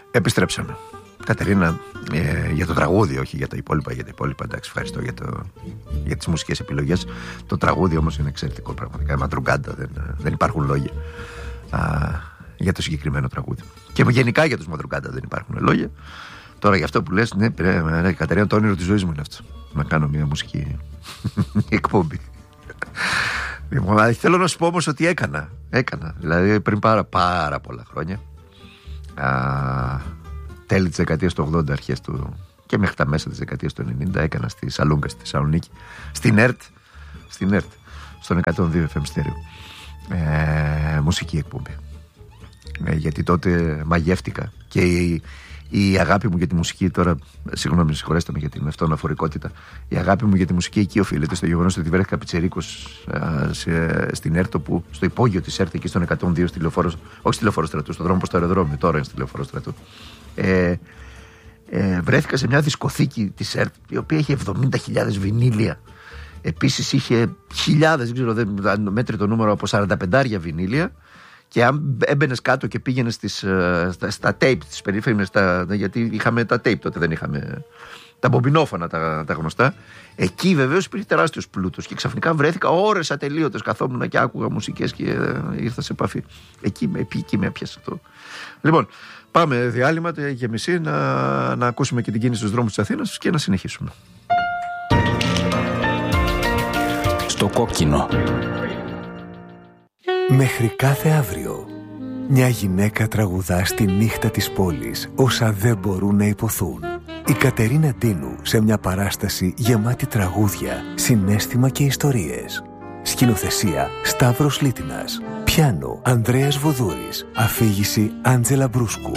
Επιστρέψαμε. Κατερίνα, για το τραγούδι, όχι για τα υπόλοιπα. Για τα υπόλοιπα, εντάξει, ευχαριστώ για τις μουσικές επιλογές. Το τραγούδι όμως είναι εξαιρετικό, πραγματικά. Μαντρουγκάντα, δεν υπάρχουν λόγια για το συγκεκριμένο τραγούδι. Και γενικά για τους Μαντρουγκάντα δεν υπάρχουν λόγια. Τώρα για αυτό που λες, ναι, Κατερίνα, το όνειρο της ζωής μου είναι αυτό. Να κάνω μια μουσική εκπομπή. Λοιπόν, θέλω να σου πω όμως ότι έκανα. Δηλαδή πριν πάρα πολλά χρόνια, τέλη της δεκαετίας του 80, αρχές του και μέχρι τα μέσα της δεκαετίας του 90, έκανα στη Σαλούγκα, στη Θεσσαλονίκη, στην ΕΡΤ, στον 102 FM στέρεο, μουσική εκπομπή. Γιατί τότε μαγεύτηκα και η αγάπη μου για τη μουσική, τώρα συγγνώμη, συγχωρέστε με για την αυτοαναφορικότητα, η αγάπη μου για τη μουσική εκεί οφείλεται στο γεγονός ότι βρέθηκα πιτσιρίκος στην ΕΡΤ, στο υπόγειο της ΕΡΤ, εκεί στον 102, όχι στη Λεωφόρο Στρατού, στον δρόμο προς το αεροδρόμιο, τώρα είναι στη Λεωφόρο Στρατού. Βρέθηκα σε μια δισκοθήκη της ΕΡΤ, η οποία είχε 70.000 βινίλια. Επίσης είχε χιλιάδες, δεν ξέρω, δεν μέτρη το νούμερο, από 45 βινίλια. Και αν έμπαινες κάτω και πήγαινες στα tape, τις περίφημες, γιατί είχαμε τα tape τότε, δεν είχαμε τα μπομπινόφωνα τα γνωστά. Εκεί βεβαίως υπήρχε τεράστιος πλούτος και ξαφνικά βρέθηκα ώρες ατελείωτες, καθόμουν και άκουγα μουσικές και ήρθα σε επαφή. Εκεί με έπιασε αυτό. Λοιπόν, πάμε διάλειμμα για μισή να ακούσουμε και την κίνηση στους δρόμους της Αθήνας και να συνεχίσουμε. Στο κόκκινο. Μέχρι κάθε αύριο, μια γυναίκα τραγουδά στη νύχτα της πόλης όσα δεν μπορούν να υποθούν. Η Κατερίνα Ντίνου σε μια παράσταση γεμάτη τραγούδια, συναίσθημα και ιστορίες. Σκηνοθεσία Σταύρος Λίτινας. Πιάνο Ανδρέας Βοδούρης. Αφήγηση Άντζελα Μπρούσκου.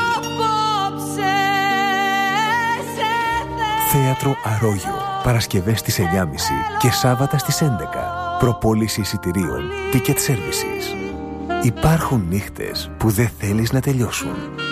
Θέατρο Αρόγιο. Παρασκευές στις 9.30 και Σάββατα στις 11. Προπόληση εισιτηρίων Ticket Services. Υπάρχουν νύχτες που δεν θέλεις να τελειώσουν.